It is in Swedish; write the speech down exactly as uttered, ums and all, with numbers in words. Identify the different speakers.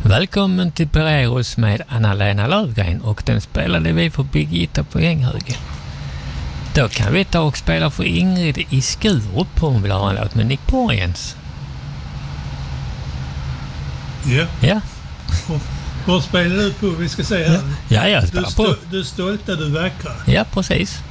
Speaker 1: Välkommen till Pereros med Anna-Lena Lövgren, och den spelade vi för Birgitta på Änghöge. Då kan vi ta och spela för Ingrid i Skurup på hon vill ha en låt med Nick Borgens.
Speaker 2: Ja.
Speaker 1: Ja.
Speaker 2: Vad spelar du på? Vi ska säga här.
Speaker 1: Ja, jag
Speaker 2: Du,
Speaker 1: spelar
Speaker 2: sto-
Speaker 1: på.
Speaker 2: du är stolta, du är vackra.
Speaker 1: Ja, precis.